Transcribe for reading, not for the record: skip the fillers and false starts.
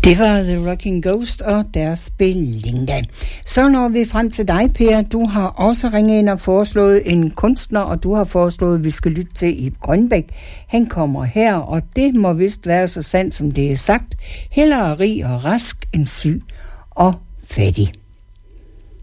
Det var The Rocking Ghost og deres Belinda. Så når vi frem til dig, Per. Du har også ringet ind og foreslået en kunstner, og du har foreslået, at vi skal lytte til Ib Grønbæk. Han kommer her, og det må vist være så sandt, som det er sagt. Hellere rig og rask end syg og fattig.